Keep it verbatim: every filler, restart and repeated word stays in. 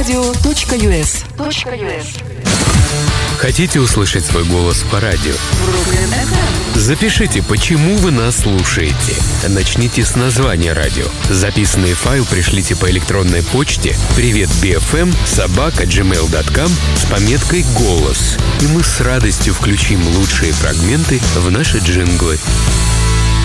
Русрадио.юэс. Хотите услышать свой голос по радио? Запишите, почему вы нас слушаете. Начните с названия радио. Записанный файл пришлите по электронной почте привет би эф эм собака джимейл точка ком с пометкой «Голос». И мы с радостью включим лучшие фрагменты в наши джинглы.